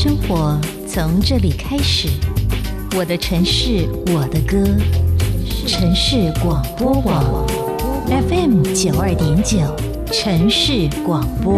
生活从这里开始，我的城市，我的歌，城市广播网 FM 92.9，城市广播。